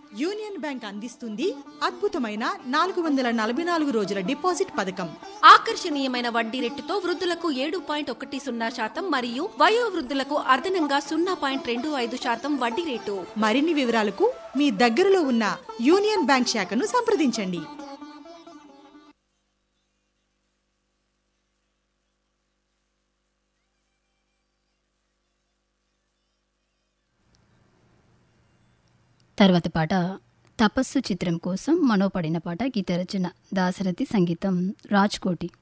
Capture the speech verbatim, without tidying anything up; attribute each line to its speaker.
Speaker 1: Union bank అందిస్తుంది అద్భుతమైన నాలుగు వందల నలభై నాలుగు రోజుల డిపాజిట్ పథకం.
Speaker 2: ఆకర్షణీయమైన వడ్డీ రేటుతో వృద్ధులకు ఏడు పాయింట్ ఒకటి సున్నా శాతం మరియు వయో వృద్ధులకు అదనంగా సున్నా పాయింట్ రెండు ఐదు శాతం వడ్డీ రేటు.
Speaker 1: మరిన్ని వివరాలకు మీ దగ్గరలో ఉన్న యూనియన్ బ్యాంక్ శాఖను సంప్రదించండి.
Speaker 3: తర్వాత పాట తపస్సు చిత్రం కోసం మనోపడిన పాట. గీత రచన దాశరథి, సంగీతం రాజ్కోటి.